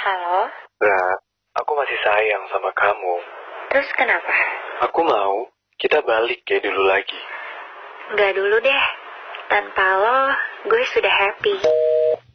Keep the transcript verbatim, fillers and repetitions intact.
Halo? Ra, aku masih sayang sama kamu. Terus kenapa? Aku mau kita balik kayak dulu lagi. Nggak dulu deh. Tanpa lo, gue sudah happy.